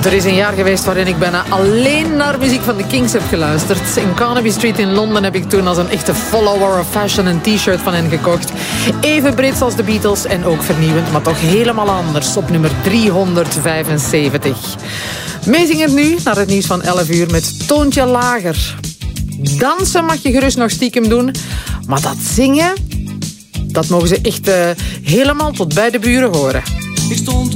Er is een jaar geweest waarin ik bijna alleen naar muziek van de Kings heb geluisterd. In Carnaby Street in Londen heb ik toen als een echte follower of fashion een t-shirt van hen gekocht. Even Brits als de Beatles en ook vernieuwend, maar toch helemaal anders. Op nummer 375. Meezinger nu naar het nieuws van 11 uur met Toontje Lager. Dansen mag je gerust nog stiekem doen, maar dat zingen, dat mogen ze echt helemaal tot bij de buren horen. Ik stond